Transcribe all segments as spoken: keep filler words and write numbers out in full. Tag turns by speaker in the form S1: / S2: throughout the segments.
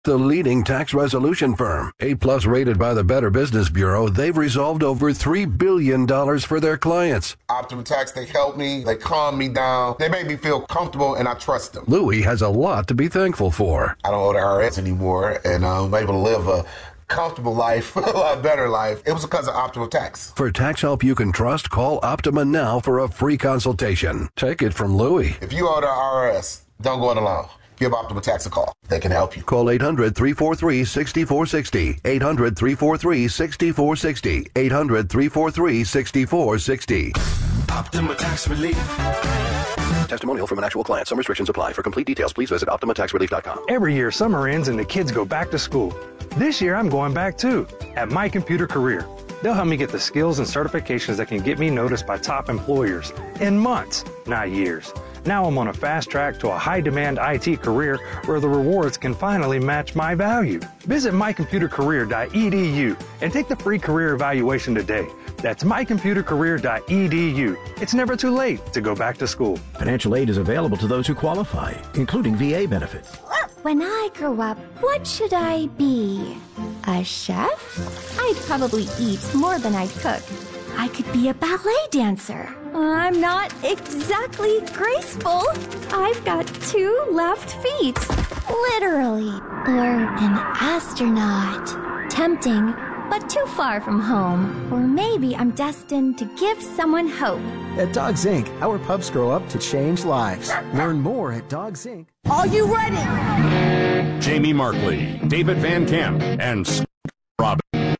S1: the leading tax resolution firm. A-plus rated by the Better Business Bureau, they've resolved over three billion dollars for their clients.
S2: Optima Tax, they help me, they calm me down, they make me feel comfortable, and I trust them.
S1: Louis has a lot to be thankful for.
S2: I don't owe the I R S anymore, and I'm able to live a comfortable life, a lot better life. It was because of Optima Tax.
S1: For tax help you can trust, call Optima now for a free consultation. Take it from Louis.
S2: If you owe the I R S, don't go it alone. Give Optima Tax a call. They can help you.
S1: Call eight hundred, three four three, six four six zero. eight hundred, three four three, six four six zero. eight hundred, three four three, six four six zero.
S3: Optima Tax Relief.
S1: Testimonial from an actual client. Some restrictions apply. For complete details, please visit Optima Tax Relief dot com.
S4: Every year, summer ends and the kids go back to school. This year, I'm going back too, at My Computer Career. They'll help me get the skills and certifications that can get me noticed by top employers in months, not years. Now I'm on a fast track to a high-demand I T career where the rewards can finally match my value. Visit my computer career dot e d u and take the free career evaluation today. That's my computer career dot e d u. It's never too late to go back to school.
S5: Financial aid is available to those who qualify, including V A benefits.
S6: When I grow up, what should I be? A chef? I'd probably eat more than I'd cook. I could be a ballet dancer. I'm not exactly graceful. I've got two left feet. Literally. Or an astronaut. Tempting, but too far from home. Or maybe I'm destined to give someone hope.
S7: At Dogs Incorporated, our pups grow up to change lives. Learn more at Dogs Incorporated.
S8: Are you ready?
S9: Jamie Markley, David Van Camp, and Scott Robin.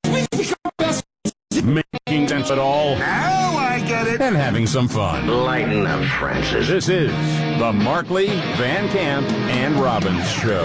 S9: Making sense at all.
S8: Now I get it.
S9: And having some fun.
S10: Lighten up, Francis.
S9: This is the Markley, Van Camp, and Robbins Show.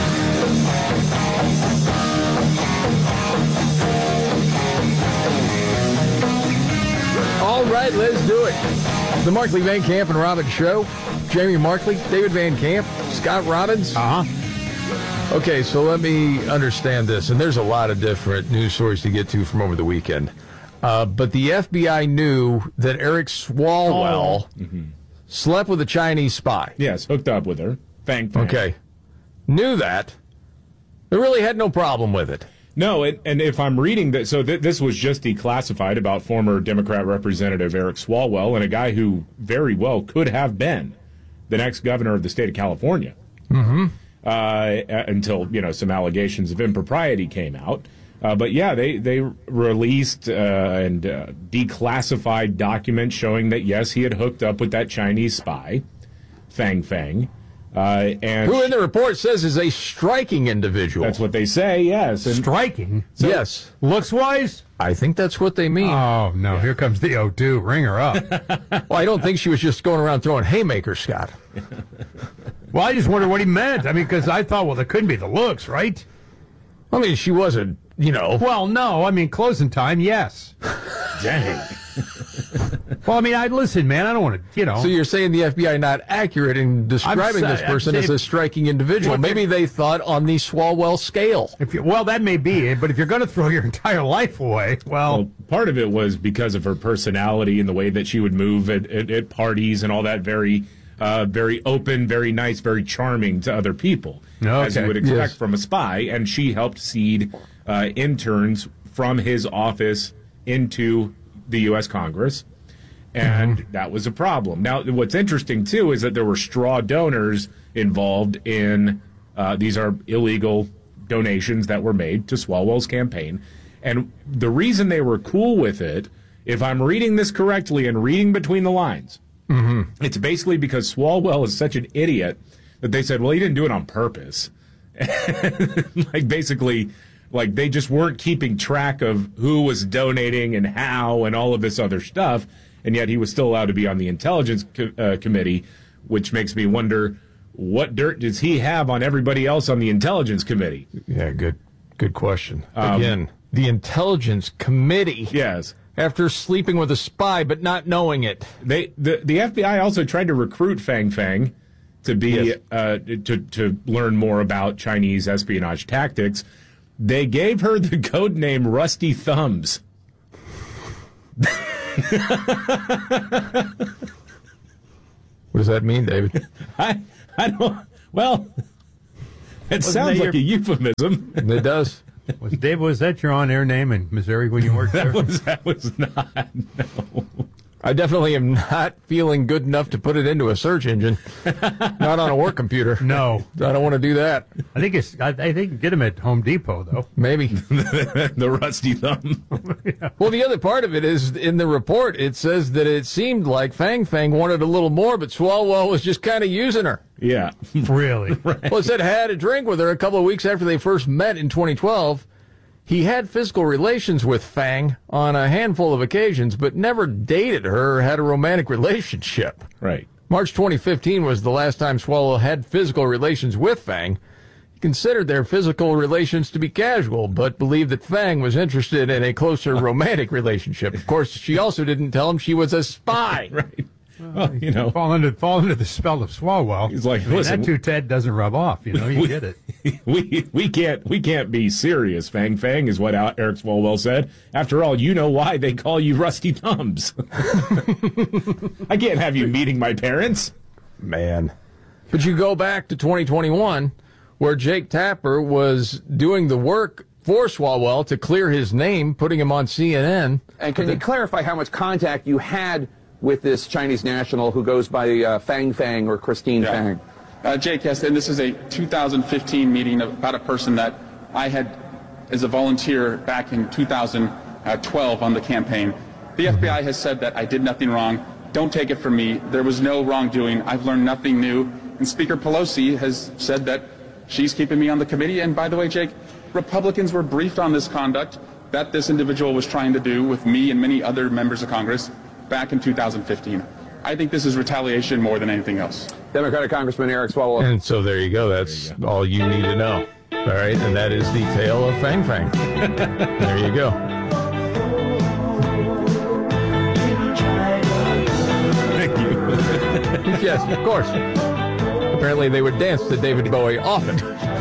S11: All right, let's do it. The Markley, Van Camp, and Robbins Show. Jamie Markley, David Van Camp, Scott Robbins.
S12: Uh-huh.
S11: Okay, so let me understand this. And there's a lot of different news stories to get to from over the weekend. Uh, but the F B I knew that Eric Swalwell
S12: oh. mm-hmm.
S11: slept with a Chinese spy.
S12: Yes, hooked up with her. Fang Fang.
S11: Okay. Knew that. They really had no problem with it.
S12: No, it, and if I'm reading that, so th- this was just declassified about former Democrat Representative Eric Swalwell and a guy who very well could have been the next governor of the state of California.
S11: Mm-hmm.
S12: Uh, until, you know, some allegations of impropriety came out. Uh, but, yeah, they, they released uh, and uh, declassified documents showing that, yes, he had hooked up with that Chinese spy, Fang Fang. Uh, and
S11: who in the report says is a striking individual.
S12: That's what they say, yes. And
S13: striking?
S11: So, yes.
S13: Looks-wise?
S11: I think that's what they mean.
S13: Oh, no, yeah. Here comes the O two. Ring her up.
S11: Well, I don't think she was just going around throwing haymakers, Scott.
S13: Well, I just wonder what he meant. I mean, because I thought, well, there couldn't be the looks, right?
S11: I mean, she wasn't, you know.
S13: Well, no. I mean, closing time, yes.
S12: Dang.
S13: Well, I mean, I listen, man. I don't want to, you know.
S11: So you're saying the F B I not accurate in describing
S13: sa-
S11: this person
S13: if,
S11: as a striking individual? Maybe they thought on the Swalwell scale.
S13: If you, well, that may be it. But if you're going to throw your entire life away, well,
S12: well, part of it was because of her personality and the way that she would move at, at, at parties and all that. Very, uh, very open, very nice, very charming to other people,
S13: okay.
S12: as you would expect
S11: yes.
S12: from a spy. And she helped seed uh, interns from his office into the U S Congress. And mm-hmm. that was a problem. Now, what's interesting, too, is that there were straw donors involved in uh, these are illegal donations that were made to Swalwell's campaign. And the reason they were cool with it, if I'm reading this correctly and reading between the lines,
S11: mm-hmm.
S12: it's basically because Swalwell is such an idiot that they said, well, he didn't do it on purpose. Like, basically, like, they just weren't keeping track of who was donating and how and all of this other stuff. And yet he was still allowed to be on the Intelligence co- uh, Committee, which makes me wonder, what dirt does he have on everybody else on the Intelligence Committee?
S11: Yeah, good good question.
S12: Um,
S11: Again, the Intelligence Committee.
S12: Yes.
S11: After sleeping with a spy but not knowing it.
S12: They the, the F B I also tried to recruit Fang Fang to be
S11: yes.
S12: uh, to, to learn more about Chinese espionage tactics. They gave her the code name Rusty Thumbs.
S11: What does that mean, David?
S12: I I don't. Well, It sounds like
S13: your...
S12: a euphemism.
S11: It does.
S13: Was Dave, was that your on-air name in Missouri when you worked
S12: that
S13: there?
S12: Was, that was not, no.
S11: I definitely am not feeling good enough to put it into a search engine. Not on a work computer.
S13: No.
S11: I don't want to do that.
S13: I think it's. I, I think get them at Home Depot, though.
S11: Maybe.
S12: The rusty thumb.
S13: Yeah.
S11: Well, the other part of it is, in the report, it says that it seemed like Fang Fang wanted a little more, but Swalwell was just kind of using her.
S12: Yeah.
S13: Really?
S12: Right.
S11: Well, it said had a drink with her a couple of weeks after they first met in twenty twelve. He had physical relations with Fang on a handful of occasions, but never dated her or had a romantic relationship.
S12: Right.
S11: March twenty fifteen was the last time Swalwell had physical relations with Fang. He considered their physical relations to be casual, but believed that Fang was interested in a closer romantic relationship. Of course, she also didn't tell him she was a spy.
S12: Right. Well, you know,
S13: fall into fall into the spell of Swalwell.
S12: He's like,
S13: I mean,
S12: listen,
S13: that two Ted doesn't rub off. You know, you
S12: we,
S13: get it.
S12: We we can't we can't be serious. Fang Fang is what Eric Swalwell said. After all, you know why they call you Rusty Thumbs. I can't have you meeting my parents,
S11: man. But you go back to twenty twenty-one, where Jake Tapper was doing the work for Swalwell to clear his name, putting him on C N N.
S10: And can you clarify how much contact you had with this Chinese national who goes by uh, Fang Fang or Christine
S14: yeah.
S10: Fang?
S14: Uh, Jake, yes, and this is a two thousand fifteen meeting about a person that I had as a volunteer back in two thousand twelve on the campaign. The F B I has said that I did nothing wrong. Don't take it from me. There was no wrongdoing. I've learned nothing new. And Speaker Pelosi has said that she's keeping me on the committee. And by the way, Jake, Republicans were briefed on this conduct that this individual was trying to do with me and many other members of Congress back in two thousand fifteen. I think this is retaliation more than anything else.
S10: Democratic Congressman Eric Swalwell.
S11: And so there you go. That's you go. all you need to know. All right, and that is the tale of Fang Fang. There you go.
S12: Thank you.
S11: Yes, of course. Apparently they would dance to David Bowie often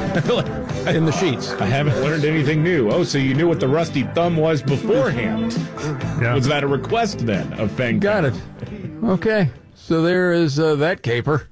S11: in the sheets.
S12: I haven't learned anything new. Oh, so you knew what the Rusty Thumb was beforehand. Yeah. Was that a request then of Fang Fang?
S11: Got it. Okay, so there is uh, that caper.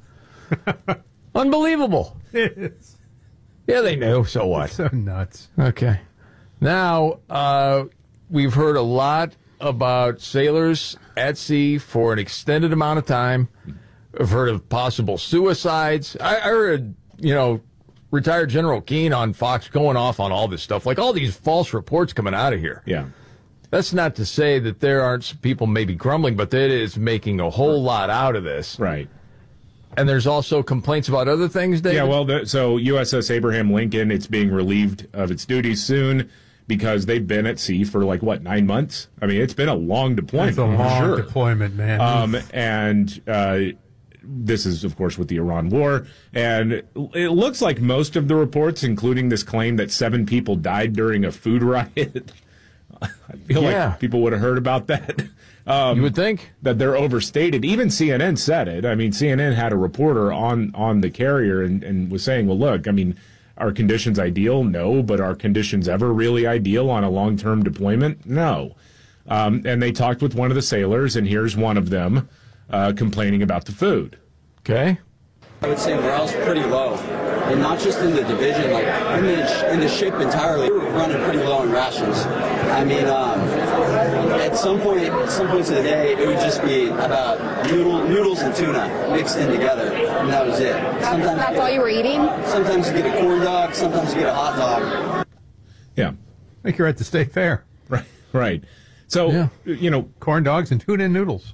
S11: Unbelievable.
S13: It's,
S11: yeah, they knew. So what?
S13: It's so nuts.
S11: Okay. Now, uh, we've heard a lot about sailors at sea for an extended amount of time. I've heard of possible suicides. I, I heard, you know, retired General Keane on Fox going off on all this stuff, like all these false reports coming out of here.
S12: Yeah.
S11: That's not to say that there aren't some people maybe grumbling, but that is making a whole lot out of this.
S12: Right.
S11: And there's also complaints about other things, David?
S12: Yeah, well, the, so U S S Abraham Lincoln, it's being relieved of its duties soon because they've been at sea for, like, what, nine months? I mean, it's been a long deployment.
S13: It's a long
S12: sure.
S13: deployment, man.
S12: Um, and uh, this is, of course, with the Iran war. And it looks like most of the reports, including this claim that seven people died during a food riot, I feel
S11: yeah.
S12: like people would have heard about that. Um,
S11: you would think
S12: that they're overstated. Even C N N said it. I mean, C N N had a reporter on, on the carrier and, and was saying, well, look, I mean, are conditions ideal? No. But are conditions ever really ideal on a long-term deployment? No. Um, and they talked with one of the sailors, and here's one of them uh, complaining about the food.
S11: Okay.
S15: I would say morale's pretty low. And not just in the division, like in the, in the ship entirely, we were running pretty low on rations. I mean, um, at some point, at some points of the day, it would just be about noodle, noodles and tuna mixed in together, and that was it. Sometimes
S16: that's all you were eating?
S15: Sometimes you get a corn dog, sometimes you get a hot dog.
S12: Yeah.
S13: I think you're at the state fair.
S12: Right, right. So, yeah. you know.
S13: Corn dogs and tuna and noodles.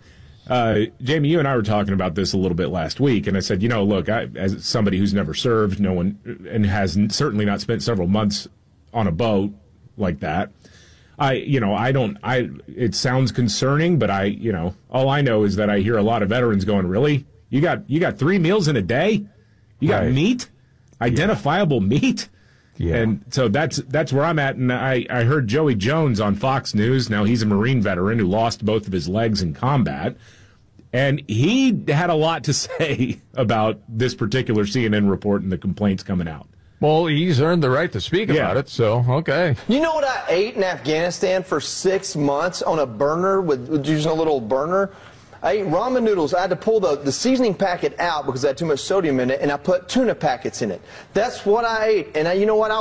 S12: Uh, Jamie, you and I were talking about this a little bit last week, and I said, you know, look, I, as somebody who's never served, no one, and has certainly not spent several months on a boat like that, I, you know, I don't, I, it sounds concerning, but I, you know, all I know is that I hear a lot of veterans going, really? You got, you got three meals in a day? You got right. meat? Identifiable yeah. meat? Yeah. And so that's that's where I'm at. And I, I heard Joey Jones on Fox News. Now, he's a Marine veteran who lost both of his legs in combat. And he had a lot to say about this particular C N N report and the complaints coming out.
S11: Well, he's earned the right to speak yeah. about it, so, okay.
S17: You know what I ate in Afghanistan for six months on a burner, with, with using a little burner?
S16: I ate ramen noodles. I had to pull the, the seasoning packet out because I had too much sodium in it, and I put tuna packets in it. That's what I ate. And I, you know what? I